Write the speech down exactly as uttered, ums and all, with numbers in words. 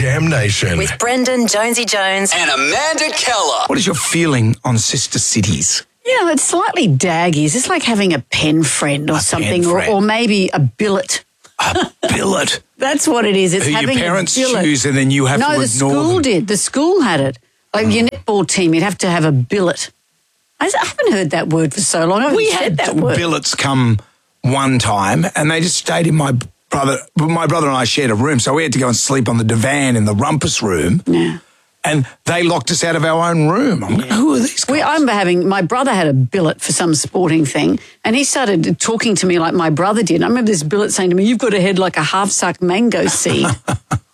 Jam Nation. With Brendan, Jonesy Jones and Amanda Keller. What is your feeling on sister cities? You know, it's slightly daggy. It's just like having a pen friend or A something, pen or, friend. or maybe a billet. A billet. That's what it is. It's Who your having parents a billet. choose and then you have no, to the ignore school them. did. The school had it. Like your netball team, you'd have to have a billet. I s- I haven't heard that word for so long. I haven't We said had that word. billets come one time and they just stayed in my brother. My brother and I shared a room, so we had to go and sleep on the divan in the rumpus room. Yeah. And they locked us out of our own room. I'm like, who are these guys? We, I remember having, my brother had a billet for some sporting thing, and he started talking to me like my brother did. I remember this billet saying to me, "You've got a head like a half-sucked mango seed."